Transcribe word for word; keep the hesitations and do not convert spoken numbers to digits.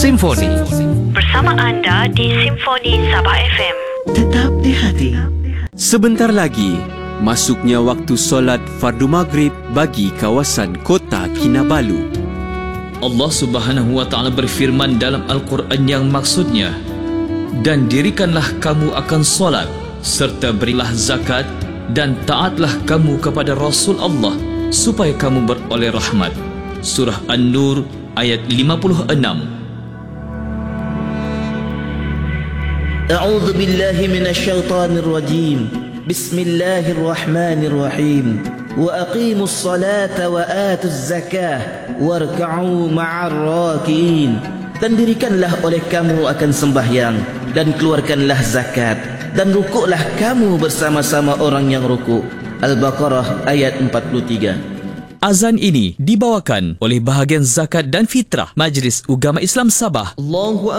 Simfoni. Bersama anda di Simfoni Sabah F M. Tetap di hati. Sebentar lagi, masuknya waktu solat fardu maghrib bagi kawasan kota Kinabalu. Allah Subhanahu wa taala berfirman dalam Al-Quran yang maksudnya, dan dirikanlah kamu akan solat serta berilah zakat dan taatlah kamu kepada Rasul Allah supaya kamu beroleh rahmat. Surah An-Nur ayat lima puluh enam. A'udzu billahi minasyaitonir rajim. Bismillahirrahmanirrahim. Wa aqimus salata wa atuz zakah warka'u ma'ar rakiin. Dan dirikanlah oleh kamu akan sembahyang dan keluarkanlah zakat dan rukuklah kamu bersama-sama orang yang rukuk. Al-Baqarah ayat empat puluh tiga. Azan ini dibawakan oleh bahagian zakat dan fitrah Majlis Ugama Islam Sabah. Allahu